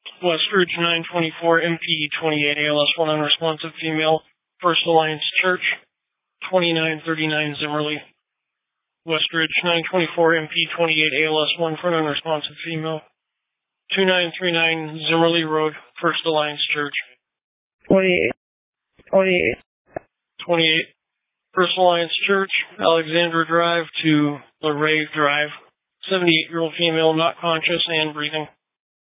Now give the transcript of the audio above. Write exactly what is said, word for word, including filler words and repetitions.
Westridge nine twenty-four M P twenty-eight A L S one unresponsive female, First Alliance Church, twenty-nine thirty-nine Zimmerly. Westridge nine twenty-four M P twenty-eight A L S one for an unresponsive female, twenty-nine thirty-nine Zimmerly Road, First Alliance Church. twenty-eight. twenty-eight. twenty-eight. First Alliance Church, Alexandra Drive to LaRave Drive. seventy-eight-year-old female, not conscious and breathing.